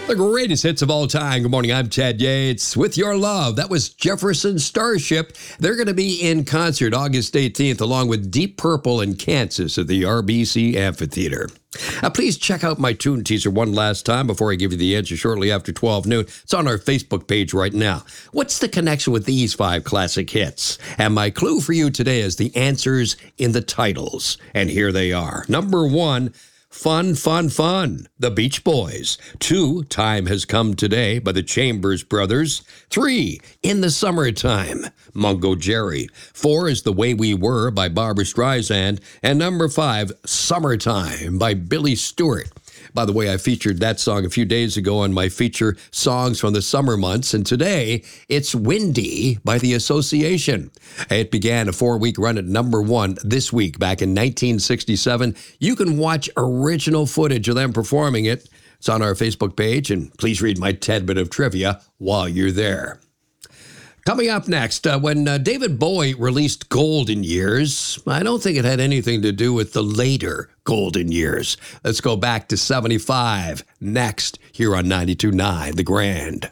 The greatest hits of all time. Good morning, I'm Ted Yates. With Your Love, that was Jefferson Starship. They're going to be in concert August 18th, along with Deep Purple in Kansas at the RBC Amphitheater. Please check out my tune teaser one last time before I give you the answer shortly after 12 noon. It's on our Facebook page right now. What's the connection with these 5 classic hits? And my clue for you today is the answers in the titles. And here they are. Number 1, Fun, Fun, Fun, The Beach Boys. 2, Time Has Come Today by the Chambers Brothers. 3, In the Summertime, Mungo Jerry. 4 is The Way We Were by Barbra Streisand. And number 5, Summertime by Billy Stewart. By the way, I featured that song a few days ago on my feature Songs from the Summer Months, and today it's Windy by The Association. It began a 4-week run at number 1 this week back in 1967. You can watch original footage of them performing it. It's on our Facebook page, and please read my tidbit of trivia while you're there. Coming up next, when David Bowie released Golden Years, I don't think it had anything to do with the later Golden Years. Let's go back to 75 next here on 92.9 The Grand.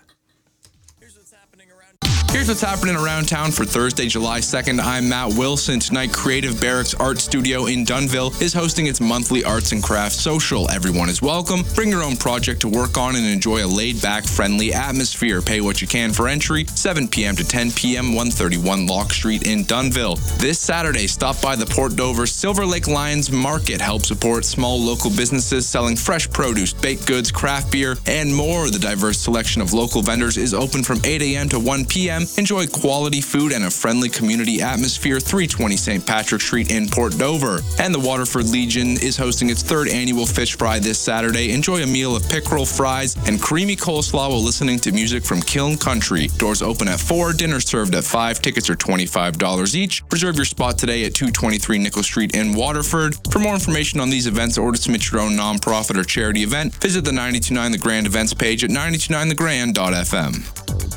Here's what's happening around town for Thursday, July 2nd. I'm Matt Wilson. Tonight, Creative Barracks Art Studio in Dunnville is hosting its monthly arts and crafts social. Everyone is welcome. Bring your own project to work on and enjoy a laid-back, friendly atmosphere. Pay what you can for entry. 7 p.m. to 10 p.m., 131 Lock Street in Dunnville. This Saturday, stop by the Port Dover Silver Lake Lions Market. Help support small local businesses selling fresh produce, baked goods, craft beer, and more. The diverse selection of local vendors is open from 8 a.m. to 1 p.m. Enjoy quality food and a friendly community atmosphere. 320 St. Patrick Street in Port Dover. And the Waterford Legion is hosting its 3rd annual Fish Fry this Saturday. Enjoy a meal of pickerel fries and creamy coleslaw while listening to music from Kiln Country. Doors open at 4, dinner served at 5. Tickets are $25 each. Reserve your spot today at 223 Nickel Street in Waterford. For more information on these events or to submit your own nonprofit or charity event, visit the 92.9 The Grand events page at 929thegrand.fm.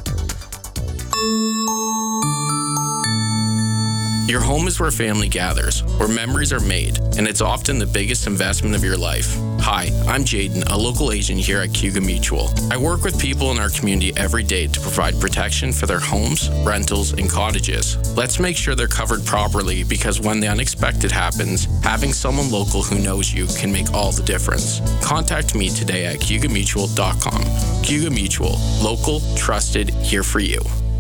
Your home is where family gathers, where memories are made, and it's often the biggest investment of your life. Hi, I'm Jaden, a local agent here at Cayuga Mutual. I work with people in our community every day to provide protection for their homes, rentals, and cottages. Let's make sure they're covered properly, because when the unexpected happens, having someone local who knows you can make all the difference. Contact me today at CayugaMutual.com. Cayuga Mutual, local, trusted, here for you.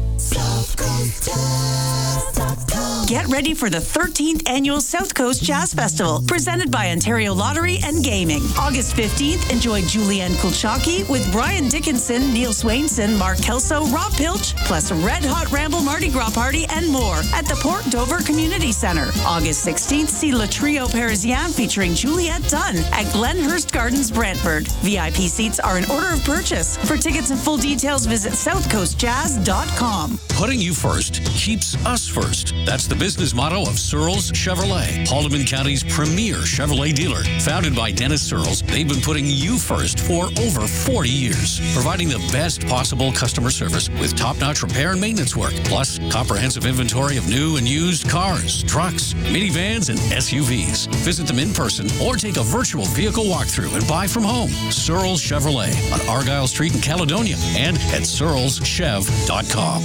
Get ready for the 13th Annual South Coast Jazz Festival, presented by Ontario Lottery and Gaming. August 15th, enjoy Julianne Kulchaki with Brian Dickinson, Neil Swainson, Mark Kelso, Rob Pilch, plus a Red Hot Ramble Mardi Gras party and more at the Port Dover Community Centre. August 16th, see Le Trio Parisien featuring Juliette Dunn at Glenhurst Gardens, Brantford. VIP seats are in order of purchase. For tickets and full details, visit southcoastjazz.com. Putting you first keeps us first. That's the business motto of Searles Chevrolet, Haldimand County's premier Chevrolet dealer. Founded by Dennis Searles, they've been putting you first for over 40 years, providing the best possible customer service with top-notch repair and maintenance work, plus comprehensive inventory of new and used cars, trucks, minivans, and SUVs. Visit them in person or take a virtual vehicle walkthrough and buy from home. Searles Chevrolet on Argyle Street in Caledonia and at searleschev.com.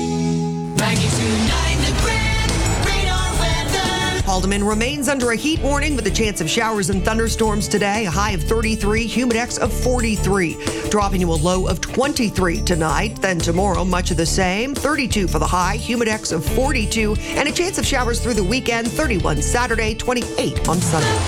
92.9 The Grand Radar Weather. Haldimand remains under a heat warning with a chance of showers and thunderstorms today. A high of 33, humidex of 43. Dropping to a low of 23 tonight. Then tomorrow, much of the same. 32 for the high, humidex of 42. And a chance of showers through the weekend. 31 Saturday, 28 on Sunday.